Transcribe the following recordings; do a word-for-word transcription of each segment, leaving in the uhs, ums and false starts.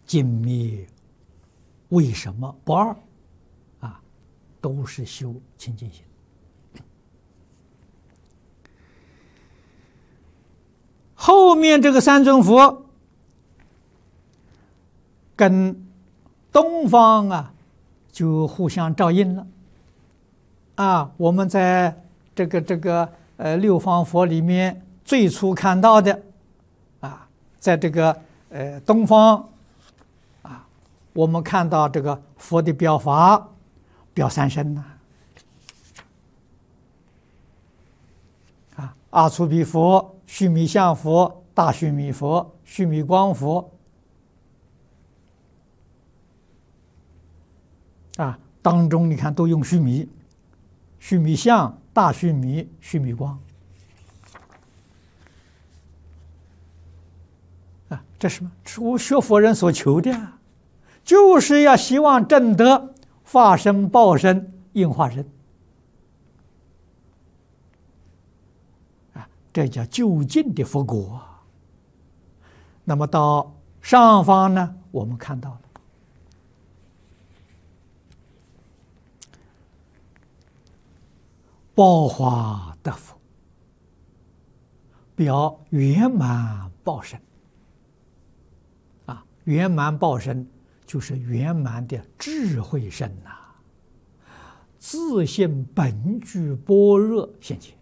尽灭为什么不二？啊，都是修清净心。后面这个三尊佛跟东方啊就互相照应了。啊，我们在这个这个呃六方佛里面最初看到的啊，在这个呃东方啊，我们看到这个佛的表法表三身呐。啊，阿阇黎佛、须弥相佛、大须弥佛、须弥光佛啊，当中你看都用须弥、须弥相、大须弥、须弥光啊，这是什么？是学佛人所求的啊，就是要希望证得化身、报身、应化身啊，这叫就近的佛果。那么到上方呢，我们看到了报化得佛，表圆满报身啊，圆满报身就是圆满的智慧身呐、啊，自性本具般若现前。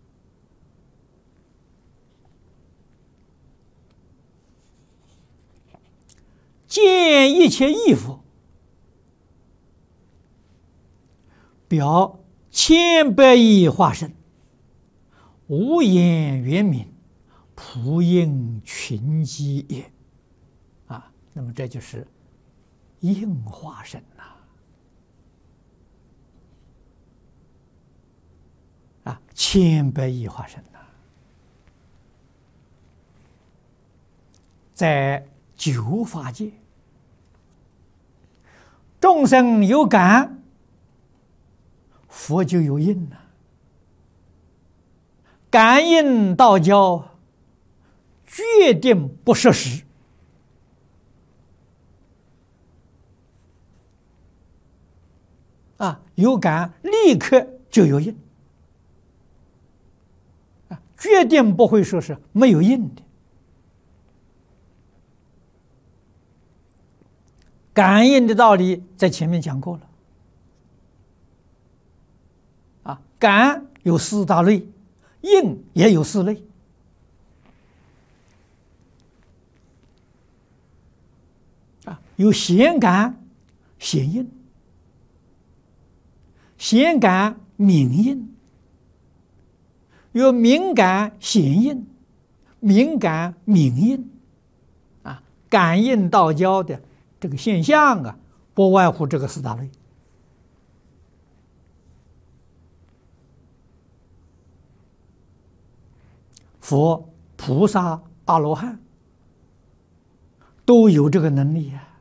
见一切义佛，表千百亿化身，无言圆明，普应群机也。啊，那么这就是应化身呐、啊。啊，千百亿化身呐、啊，在九法界。众生有感，佛就有应了。感应道交，决定不失时。啊，有感立刻就有应。啊，决定不会说是没有应的。感应的道理在前面讲过了，啊，感有四大类，应也有四类，啊，有显感、显应，显感明应，有敏感显应，敏感明应，啊，感应道交的这个现象啊，不外乎这个四大类。佛、菩萨、阿罗汉都有这个能力呀、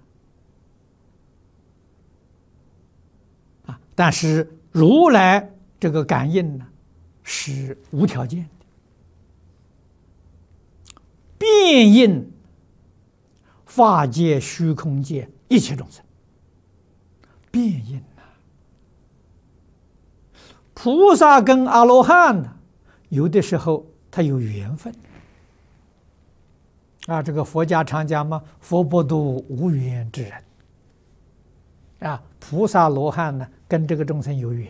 啊，啊，但是如来这个感应呢，是无条件的，遍应法界、虚空界一切众生，遍应呐。菩萨跟阿罗汉呢，有的时候他有缘分啊。这个佛家常讲嘛，佛不度无缘之人啊。菩萨、罗汉呢，跟这个众生有缘，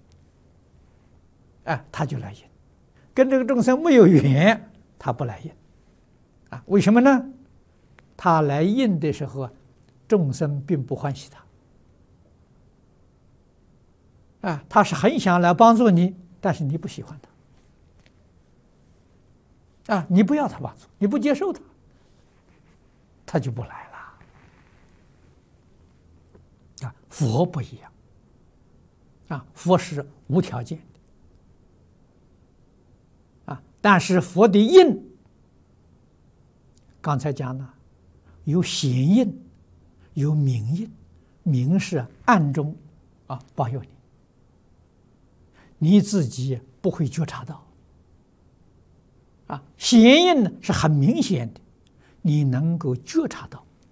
啊，他就来应；跟这个众生没有缘，他不来应啊。为什么呢？他来应的时候啊，众生并不欢喜他，啊，他是很想来帮助你，但是你不喜欢他，啊，你不要他帮助，你不接受他，他就不来了。啊，佛不一样，啊，佛是无条件的，啊，但是佛的应，刚才讲了。有显应，有明应，明是暗中啊保佑你，你自己不会觉察到。啊，显应呢是很明显的，你能够觉察到。